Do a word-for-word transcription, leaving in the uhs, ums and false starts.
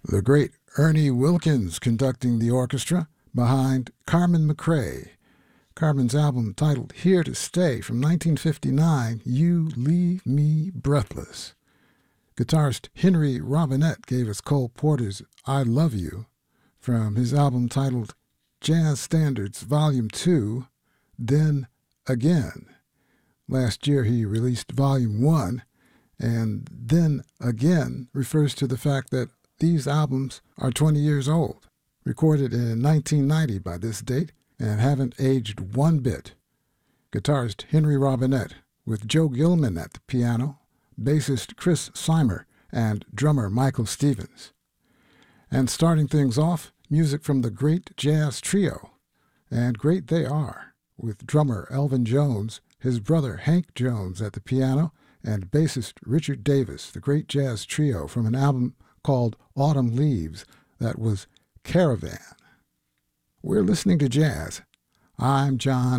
The great Ernie Wilkins conducting the orchestra behind Carmen McRae. Carmen's album titled Here to Stay from nineteen fifty-nine, You Leave Me Breathless. Guitarist Henry Robinette gave us Cole Porter's I Love You from his album titled Jazz Standards Volume two, Then Again. Last year he released Volume one, and Then Again refers to the fact that these albums are twenty years old, recorded in nineteen ninety by this date, and haven't aged one bit. Guitarist Henry Robinette, with Joe Gilman at the piano, bassist Chris Seimer, and drummer Michael Stevens. And starting things off, music from the Great Jazz Trio, and great they are, with drummer Elvin Jones, his brother Hank Jones at the piano, and bassist Richard Davis, the Great Jazz Trio from an album called Autumn Leaves that was Caravan. We're listening to jazz. I'm John